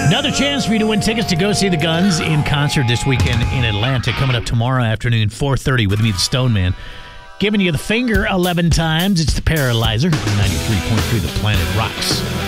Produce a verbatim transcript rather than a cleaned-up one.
Another chance for you to win tickets to go see the Guns in concert this weekend in Atlanta. Coming up tomorrow afternoon, four thirty with me, the Stone Man. Giving you the finger eleven times. It's the Paralyzer. ninety-three point three The Planet Rocks.